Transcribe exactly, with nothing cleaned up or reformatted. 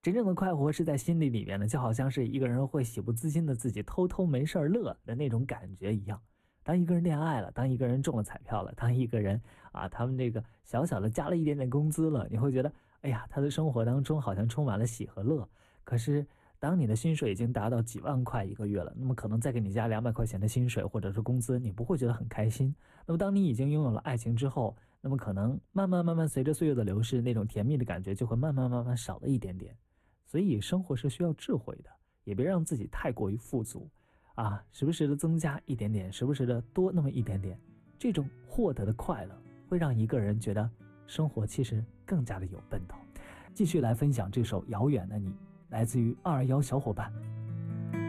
真正的快活是在心里里面的，就好像是一个人会喜不自禁的自己偷偷没事乐的那种感觉一样。当一个人恋爱了，当一个人中了彩票了，当一个人啊，他们这个小小的加了一点点工资了，你会觉得，哎呀，他的生活当中好像充满了喜和乐。可是当你的薪水已经达到几万块一个月了，那么可能再给你加两百块钱的薪水或者是工资，你不会觉得很开心。那么当你已经拥有了爱情之后，那么可能慢慢慢慢随着岁月的流逝，那种甜蜜的感觉就会慢慢慢慢少了一点点。所以生活是需要智慧的，也别让自己太过于富足啊，时不时的增加一点点，时不时的多那么一点点，这种获得的快乐会让一个人觉得生活其实更加的有奔头。继续来分享这首《遥远的你》，来自于二二幺小伙伴